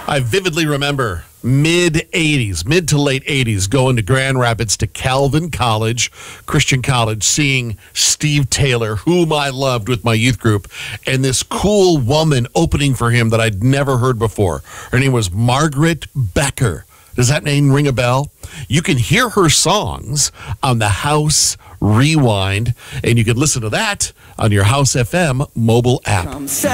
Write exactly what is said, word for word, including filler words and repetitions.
I vividly remember mid eighties, mid to late eighties, going to Grand Rapids to Calvin College, Christian College, seeing Steve Taylor, whom I loved with my youth group, and this cool woman opening for him that I'd never heard before. Her name was Margaret Becker. Does that name ring a bell? You can hear her songs on the House Rewind, and you can listen to that on your House F M mobile app.